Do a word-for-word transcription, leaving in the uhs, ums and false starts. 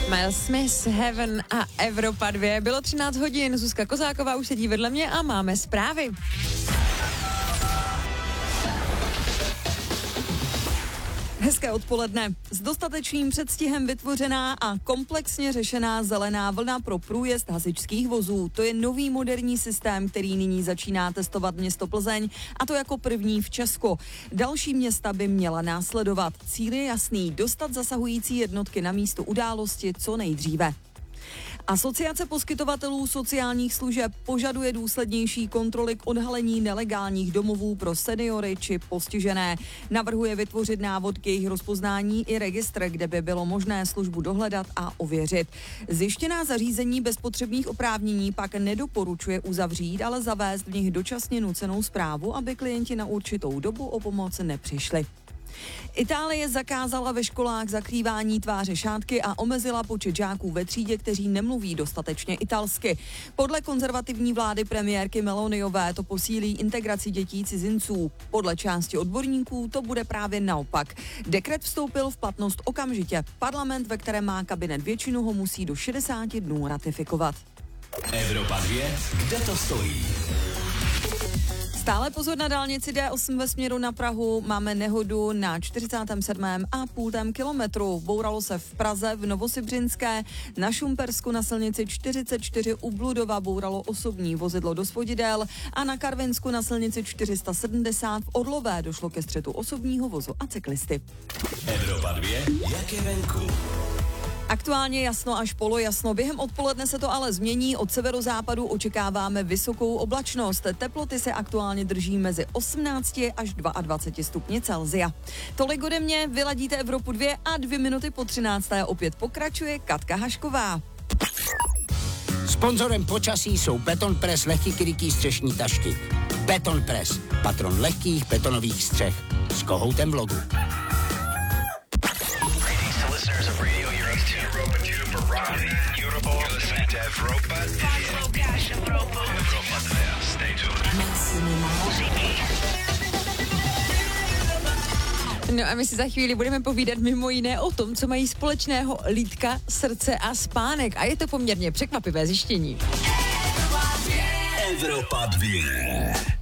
Miles Smith, Heaven a Evropa dva. Bylo třináct hodin, Zuzka Kozáková už sedí vedle mě a máme zprávy. Hezké odpoledne. S dostatečným předstihem vytvořená a komplexně řešená zelená vlna pro průjezd hasičských vozů. To je nový moderní systém, který nyní začíná testovat město Plzeň, a to jako první v Česku. Další města by měla následovat. Cíl je jasný, dostat zasahující jednotky na místo události co nejdříve. Asociace poskytovatelů sociálních služeb požaduje důslednější kontroly k odhalení nelegálních domovů pro seniory či postižené. Navrhuje vytvořit návod k jejich rozpoznání i registr, kde by bylo možné službu dohledat a ověřit. Zjištěná zařízení bez potřebných oprávnění pak nedoporučuje uzavřít, ale zavést v nich dočasně nucenou správu, aby klienti na určitou dobu o pomoc nepřišli. Itálie zakázala ve školách zakrývání tváře šátky a omezila počet žáků ve třídě, kteří nemluví dostatečně italsky. Podle konzervativní vlády premiérky Meloniové to posílí integraci dětí cizinců. Podle části odborníků to bude právě naopak. Dekret vstoupil v platnost okamžitě. Parlament, ve kterém má kabinet většinu, ho musí do šedesáti dnů ratifikovat. Evropa dva, kde to stojí? Stále pozor na dálnici D osm ve směru na Prahu. Máme nehodu na čtyřicátém sedmém a půltém kilometru. Bouralo se v Praze, v Novosibřinské, na Šumpersku na silnici čtyřicet čtyři u Bludova bouralo osobní vozidlo do svodidel a na Karvinsku na silnici čtyři sta sedmdesát v Orlové došlo ke střetu osobního vozu a cyklisty. Evropa dva, jak je venku? Aktuálně jasno až polojasno. Během odpoledne se to ale změní. Od severozápadu očekáváme vysokou oblačnost. Teploty se aktuálně drží mezi osmnácti až dvaceti dvěma stupni Celsia. Tolik ode mě, vyladíte Evropu dva a dvě minuty po třinácté opět pokračuje Katka Hašková. Sponzorem počasí jsou Beton Press lehký krytí střešní tašky. Beton Press, patron lehkých betonových střech. S kohoutem v logu. No a my si za chvíli budeme povídat mimo jiné o tom, co mají společného lítka, srdce a spánek. A je to poměrně překvapivé zjištění. Evropa dva.